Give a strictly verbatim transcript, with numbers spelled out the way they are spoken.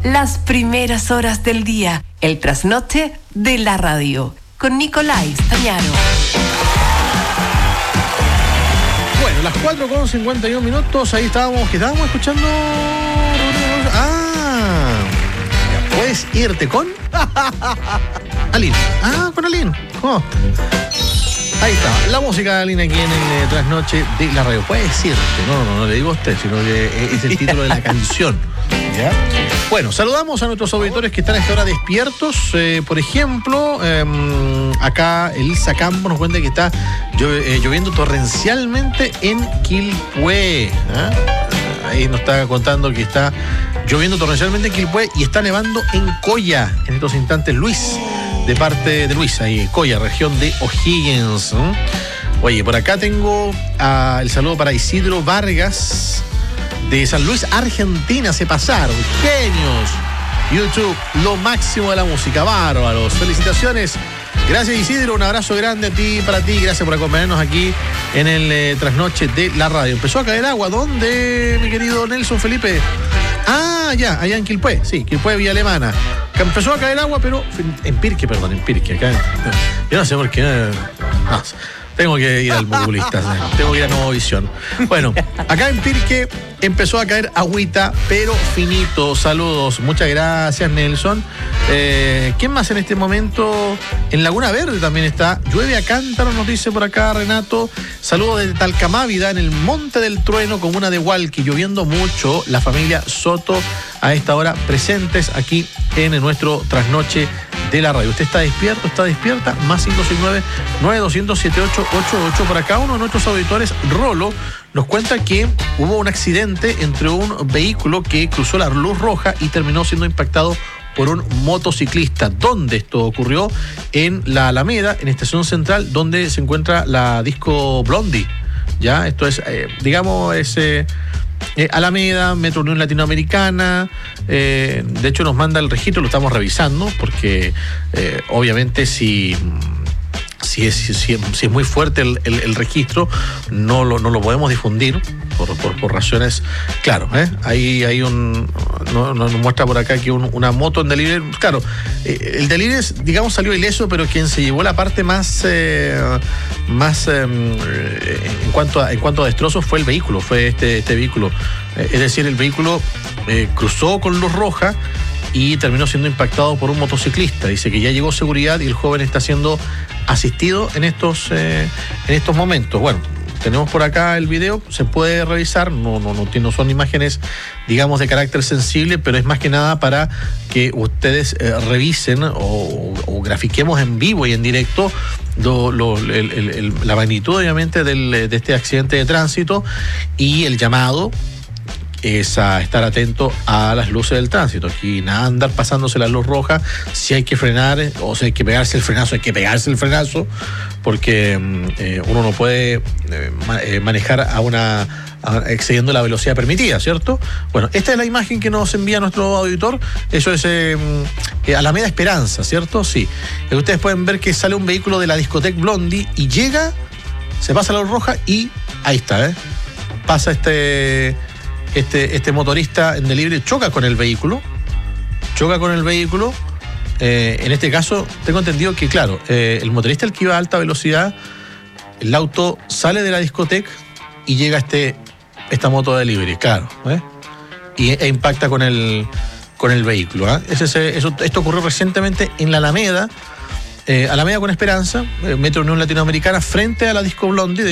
las primeras horas del día, el trasnoche de la radio, con Nicolai Stañaro. Bueno, las cuatro con cincuenta y un minutos, ahí estábamos, que estábamos escuchando... Ah, ya puedes irte con... Aline. Ah, con Aline. ¿Cómo? Ahí está, la música de Aline aquí en el eh, trasnoche de la radio. Puedes irte, no, no, no le digo a usted, sino que es el título de la canción. ¿Ya? Bueno, saludamos a nuestros auditores que están a esta hora despiertos. Eh, por ejemplo, eh, acá Elisa Campos nos cuenta que está llo- eh, lloviendo torrencialmente en Quilpué. ¿eh? Ahí nos está contando que está lloviendo torrencialmente en Quilpué y está nevando en Coya en estos instantes. Luis, de parte de Luis, ahí Coya, región de O'Higgins. ¿eh? Oye, por acá tengo uh, el saludo para Isidro Vargas de San Luis, Argentina. Se pasaron, genios. YouTube, lo máximo de la música, bárbaros. Felicitaciones. Gracias, Isidro, un abrazo grande a ti, para ti. Gracias por acompañarnos aquí en el eh, trasnoche de la radio. Empezó a caer agua. ¿Dónde, mi querido Nelson Felipe? Ah, ya, allá en Quilpué. Sí, Quilpué, Villa Alemana. Que empezó a caer agua, pero en Pirque, perdón, en Pirque. Acá, yo no sé por qué. No, tengo que ir al movilista, tengo que ir a Novovisión. Bueno, acá en Pirque empezó a caer agüita, pero finito. Saludos, muchas gracias, Nelson. Eh, ¿Quién más en este momento? En Laguna Verde también está. Llueve a cántaro, nos dice por acá Renato. Saludos desde Talcamávida, en el Monte del Trueno, comuna de Hualqui, lloviendo mucho. La familia Soto a esta hora presentes aquí en nuestro trasnoche de la radio. ¿Usted está despierto? ¿Está despierta? Más cinco seis nueve, nueve dos cero cero, siete ocho ocho ocho. Por acá uno de nuestros auditores, Rolo, nos cuenta que hubo un accidente entre un vehículo que cruzó la luz roja y terminó siendo impactado por un motociclista. ¿Dónde esto ocurrió? En la Alameda, en Estación Central, donde se encuentra la disco Blondie. Ya, esto es, eh, digamos, es... Eh, Eh, Alameda, Metro Unión Latinoamericana. Eh, de hecho nos manda el registro, lo estamos revisando porque eh, obviamente si, si, es, si, si es muy fuerte el, el, el registro no lo, no lo podemos difundir por, por, por razones, claro, ¿eh? Ahí hay un, no, nos muestra por acá que un, una moto en delivery, claro, eh, el delivery digamos salió ileso, pero quien se llevó la parte más eh, más eh, en cuanto a en cuanto a destrozos fue el vehículo, fue este, este vehículo, eh, es decir, el vehículo eh, cruzó con luz roja y terminó siendo impactado por un motociclista. Dice que ya llegó seguridad y el joven está siendo asistido en estos eh, en estos momentos. Bueno, tenemos por acá el video, se puede revisar, no, no, no, no son imágenes, digamos, de carácter sensible, pero es más que nada para que ustedes eh, revisen o, o grafiquemos en vivo y en directo lo, lo, el, el, el, la magnitud, obviamente, del, de este accidente de tránsito y el llamado es a estar atento a las luces del tránsito. Aquí nada, andar pasándose la luz roja. Si hay que frenar o si hay que pegarse el frenazo, hay que pegarse el frenazo, porque eh, uno no puede eh, manejar a una a, excediendo la velocidad permitida, ¿cierto? Bueno, esta es la imagen que nos envía nuestro auditor. Eso es eh, eh, Alameda Esperanza, ¿cierto? Sí. Eh, ustedes pueden ver que sale un vehículo de la discoteca Blondie y llega, se pasa la luz roja y ahí está, ¿eh? Pasa este... Este, este motorista en delivery choca con el vehículo, choca con el vehículo. Eh, en este caso, tengo entendido que, claro, eh, el motorista, el que iba a alta velocidad, el auto sale de la discoteca y llega este, esta moto de delivery, claro, ¿eh? y, e impacta con el, con el vehículo. ¿eh? Ese, ese, eso, esto ocurrió recientemente en la Alameda, eh, Alameda con Esperanza, eh, Metro Unión Latinoamericana, frente a la disco Blondie.